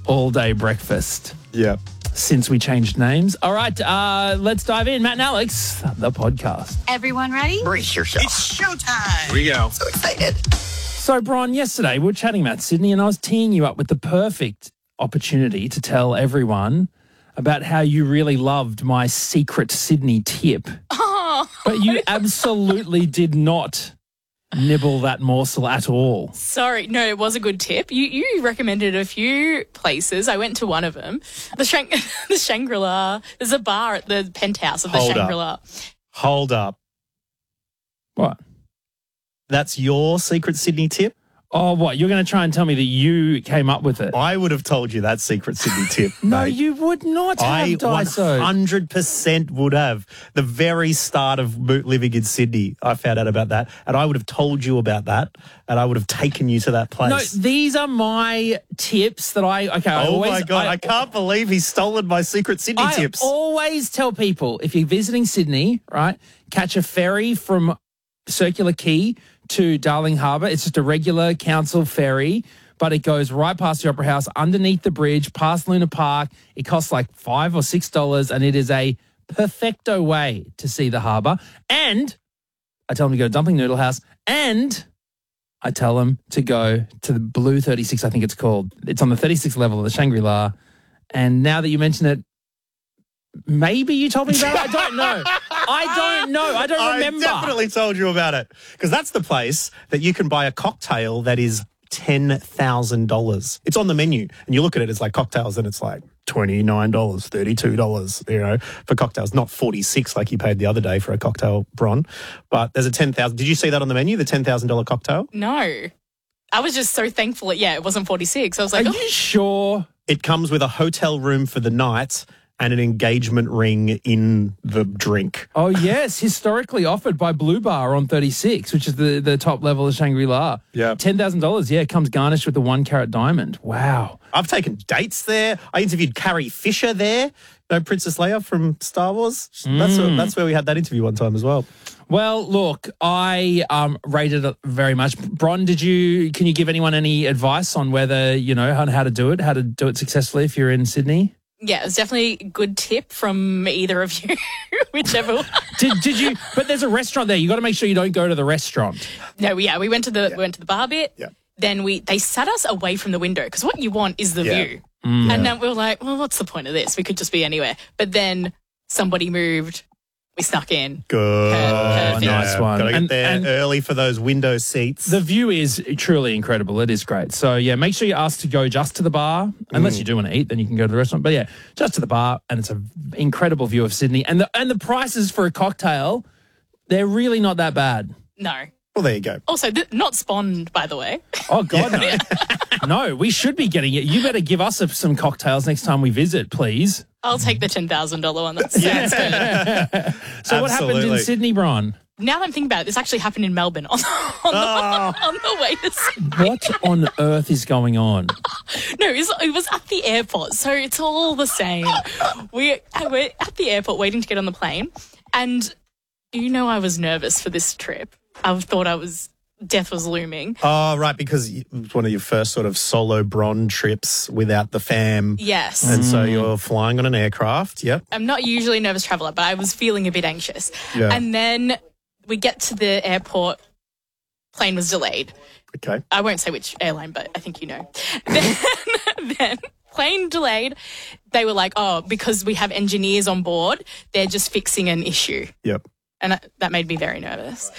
all-day breakfast. Yeah. Since we changed names. All right, let's dive in. Matt and Alex, the podcast. Everyone ready? Brace yourself. It's showtime. Here we go. So excited. So, Bron, yesterday we were chatting about Sydney and I was teeing you up with the perfect opportunity to tell everyone about how you really loved my secret Sydney tip. Oh. But you absolutely did not nibble that morsel at all. Sorry. No, it was a good tip. You recommended a few places. I went to one of them. The Shangri-La. There's a bar at the penthouse of the Shangri-La. Hold up. What? That's your secret Sydney tip? Oh, what? You're going to try and tell me that you came up with it? I would have told you that secret Sydney tip. No, mate. you would not have, I Daiso. 100% would have. The very start of living in Sydney, I found out about that, and I would have told you about that, and I would have taken you to that place. No, these are my tips that I... Okay, my God, I can't believe he's stolen my secret Sydney tips. I always tell people, if you're visiting Sydney, right, catch a ferry from Circular Quay to Darling Harbour. It's just a regular council ferry, but it goes right past the Opera House, underneath the bridge, past Luna Park. It costs like $5 or $6, and it is a perfecto way to see the harbour. And I tell them to go to Dumpling Noodle House, and I tell them to go to the Blue 36, I think it's called. It's on the 36th level of the Shangri-La. And now that you mention it, maybe you told me about it. I don't know. I don't remember. I definitely told you about it because that's the place that you can buy a cocktail that is $10,000. It's on the menu and you look at it, it's like cocktails and it's like $29, $32, for cocktails, not $46 like you paid the other day for a cocktail, Bron. But there's a $10,000. Did you see that on the menu, the $10,000 cocktail? No. I was just so thankful. It wasn't 46. I was like, Are you sure? It comes with a hotel room for the night and an engagement ring in the drink. Oh, yes. Historically offered by Blue Bar on 36, which is the top level of Shangri-La. Yeah. $10,000. Yeah, it comes garnished with a 1-carat diamond. Wow. I've taken dates there. I interviewed Carrie Fisher there. Princess Leia from Star Wars. That's where we had that interview one time as well. Well, look, I rated it very much. Bron, can you give anyone any advice on whether, on how to do it successfully if you're in Sydney? Yeah, it's definitely a good tip from either of you, whichever one. Did you? But there's a restaurant there. You got to make sure you don't go to the restaurant. No, we went to the bar bit. Yeah. Then they sat us away from the window because what you want is the view. And then we were like, well, what's the point of this? We could just be anywhere. But then somebody moved. We snuck in. Good. Perfect. Nice one. Got to get there early for those window seats. The view is truly incredible. It is great. So, yeah, make sure you ask to go just to the bar. Unless you do want to eat, then you can go to the restaurant. But, yeah, just to the bar, and it's an incredible view of Sydney. And the prices for a cocktail, they're really not that bad. No. Well, there you go. Also, not spawned, by the way. Oh, God, no. No, we should be getting it. You better give us some cocktails next time we visit, please. I'll take the $10,000 one. That sounds good. So what happened in Sydney, Bron? Now that I'm thinking about it, this actually happened in Melbourne on the way to Sydney. What on earth is going on? No, it was at the airport, so it's all the same. We're at the airport waiting to get on the plane, and I was nervous for this trip. I thought death was looming. Oh, right, because it was one of your first sort of solo Bron trips without the fam. Yes. And so you're flying on an aircraft, yep. I'm not usually a nervous traveller, but I was feeling a bit anxious. Yeah. And then we get to the airport, plane was delayed. Okay. I won't say which airline, but I think you know. Then plane delayed. They were like, oh, because we have engineers on board, they're just fixing an issue. Yep. And that made me very nervous.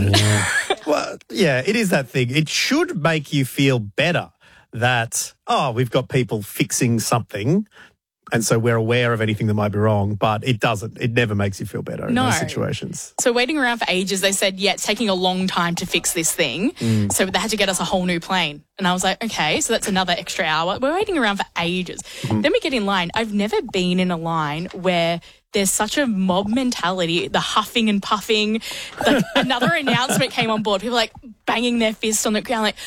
Well, yeah, it is that thing. It should make you feel better that, we've got people fixing something and so we're aware of anything that might be wrong, but it doesn't. It never makes you feel better in those situations. So waiting around for ages, they said, it's taking a long time to fix this thing. So they had to get us a whole new plane. And I was like, okay, so that's another extra hour. We're waiting around for ages. Then we get in line. I've never been in a line where there's such a mob mentality, the huffing and puffing. Like another announcement came on board. People like banging their fists on the ground, like,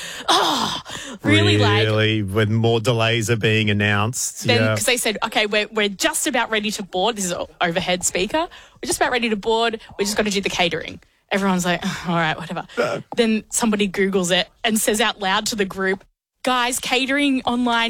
really, when more delays are being announced. Then because they said, okay, we're just about ready to board. This is an overhead speaker. We're just about ready to board. We just got to do the catering. Everyone's like, all right, whatever. Then somebody Googles it and says out loud to the group, guys, catering online